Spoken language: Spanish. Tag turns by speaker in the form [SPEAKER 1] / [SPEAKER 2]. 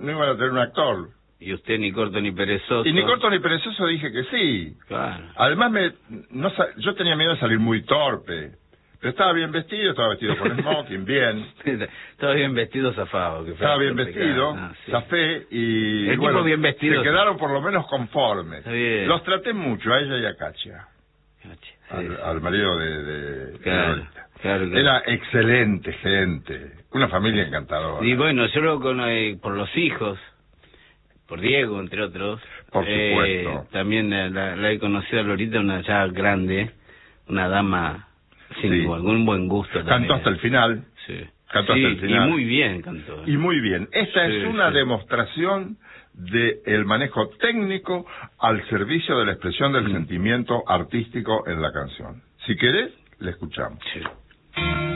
[SPEAKER 1] no iban a tener un actor.
[SPEAKER 2] Y usted ni corto ni perezoso.
[SPEAKER 1] Y ni corto ni perezoso dije que sí.
[SPEAKER 2] Claro.
[SPEAKER 1] Además, yo tenía miedo de salir muy torpe. Pero estaba bien vestido, estaba vestido con smoking, bien.
[SPEAKER 2] Estaba bien vestido, zafado.
[SPEAKER 1] Estaba bien vestido,
[SPEAKER 2] sí.
[SPEAKER 1] Zafé y
[SPEAKER 2] El
[SPEAKER 1] bueno,
[SPEAKER 2] tipo bien vestido,
[SPEAKER 1] se quedaron por lo menos conformes.
[SPEAKER 2] Está bien.
[SPEAKER 1] Los traté mucho, a ella y a Katia. Al marido de
[SPEAKER 2] claro.
[SPEAKER 1] Era excelente gente, una familia encantadora.
[SPEAKER 2] Y bueno, yo luego por los hijos, por Diego, entre otros.
[SPEAKER 1] Por supuesto.
[SPEAKER 2] También la he conocido a Lolita, una ya grande, una dama sin algún buen gusto también.
[SPEAKER 1] Cantó hasta el final.
[SPEAKER 2] Sí.
[SPEAKER 1] Cantó hasta el final.
[SPEAKER 2] Y muy bien cantó.
[SPEAKER 1] Y muy bien. Esta es una demostración del manejo técnico al servicio de la expresión del sentimiento artístico en la canción. Si querés, la escuchamos.
[SPEAKER 2] Sí.